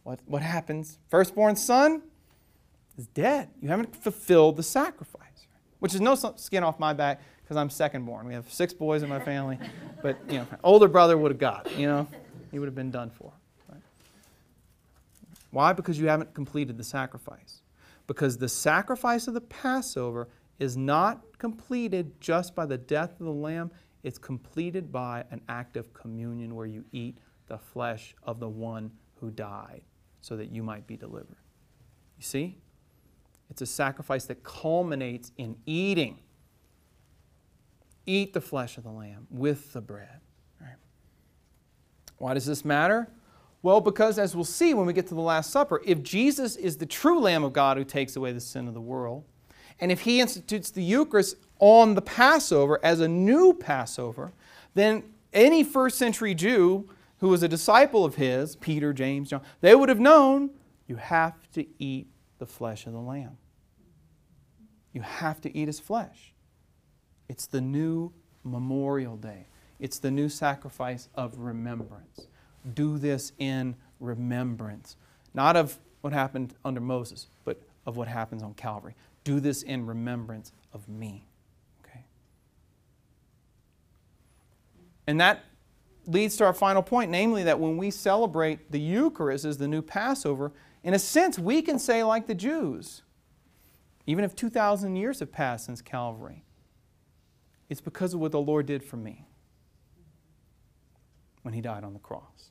what happens? Firstborn son is dead. You haven't fulfilled the sacrifice, which is no skin off my back because I'm second-born. We have 6 boys in my family, but older brother would have got, he would have been done for. Right? Why? Because you haven't completed the sacrifice. Because the sacrifice of the Passover is not completed just by the death of the lamb. It's completed by an act of communion where you eat the flesh of the one who died so that you might be delivered. You see? It's a sacrifice that culminates in eating. Eat the flesh of the lamb with the bread. Right? Why does this matter? Well, because as we'll see when we get to the Last Supper, if Jesus is the true Lamb of God who takes away the sin of the world, and if He institutes the Eucharist on the Passover as a new Passover, then any first century Jew who was a disciple of His, Peter, James, John, they would have known you have to eat the flesh of the Lamb. You have to eat His flesh. It's the new Memorial Day. It's the new sacrifice of remembrance. Do this in remembrance. Not of what happened under Moses, but of what happens on Calvary. Do this in remembrance of me. Okay? And that leads to our final point, namely that when we celebrate the Eucharist as the new Passover, in a sense we can say like the Jews, even if 2,000 years have passed since Calvary, it's because of what the Lord did for me when He died on the cross.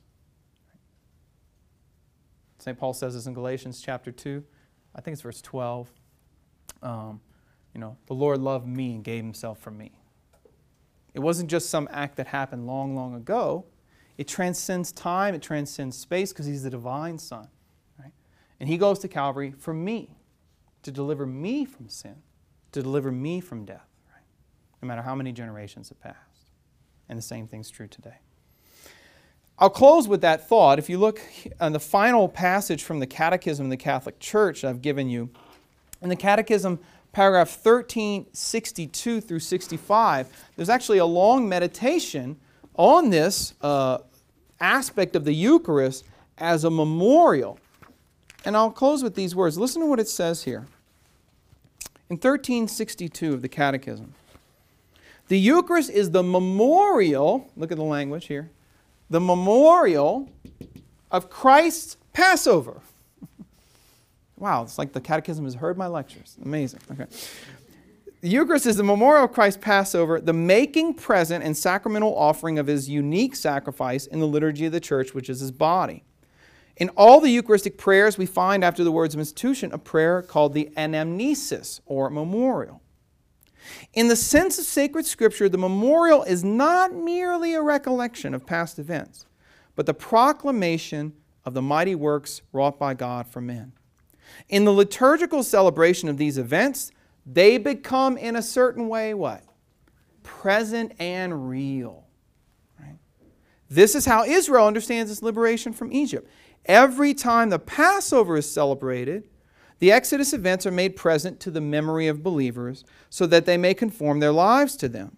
St. Paul says this in Galatians chapter 2. I think it's verse 12. The Lord loved me and gave Himself for me. It wasn't just some act that happened long, long ago. It transcends time. It transcends space because He's the divine Son. Right? And He goes to Calvary for me, to deliver me from sin, to deliver me from death, right? No matter how many generations have passed. And the same thing's true today. I'll close with that thought. If you look on the final passage from the Catechism of the Catholic Church I've given you, in the Catechism, paragraph 1362 through 65, there's actually a long meditation on this aspect of the Eucharist as a memorial. And I'll close with these words. Listen to what it says here. In 1362 of the Catechism, the Eucharist is the memorial, look at the language here, the memorial of Christ's Passover. Wow, it's like the Catechism has heard my lectures. Amazing. Okay. The Eucharist is the memorial of Christ's Passover, the making present and sacramental offering of His unique sacrifice in the liturgy of the Church, which is His body. In all the Eucharistic prayers, we find after the words of institution a prayer called the anamnesis, or memorial. In the sense of sacred Scripture, the memorial is not merely a recollection of past events, but the proclamation of the mighty works wrought by God for men. In the liturgical celebration of these events, they become in a certain way what? Present and real. Right? This is how Israel understands its liberation from Egypt. Every time the Passover is celebrated, the Exodus events are made present to the memory of believers so that they may conform their lives to them.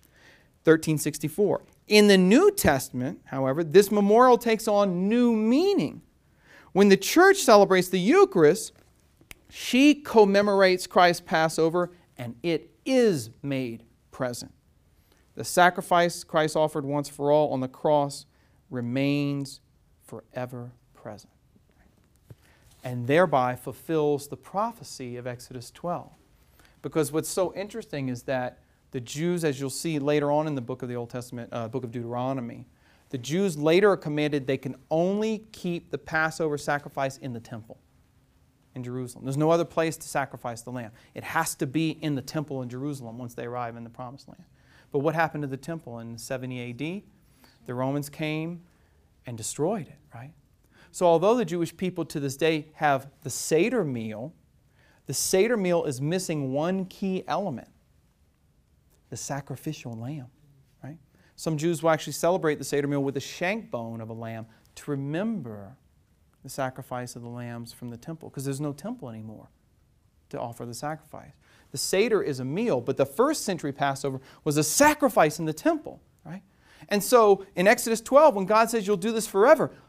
1364. In the New Testament, however, this memorial takes on new meaning. When the Church celebrates the Eucharist, she commemorates Christ's Passover and it is made present. The sacrifice Christ offered once for all on the cross remains forever present, and thereby fulfills the prophecy of Exodus 12. Because what's so interesting is that the Jews, as you'll see later on in the book of the Old Testament, book of Deuteronomy, the Jews later are commanded they can only keep the Passover sacrifice in the temple in Jerusalem. There's no other place to sacrifice the lamb. It has to be in the temple in Jerusalem once they arrive in the Promised Land. But what happened to the temple in 70 A.D.? The Romans came and destroyed it, right? So although the Jewish people to this day have the Seder meal, the Seder meal is missing one key element, the sacrificial lamb, right? Some Jews will actually celebrate the Seder meal with the shank bone of a lamb to remember the sacrifice of the lambs from the temple, because there's no temple anymore to offer the sacrifice. The Seder is a meal, but the first century Passover was a sacrifice in the temple, right? And so in Exodus 12, when God says you'll do this forever,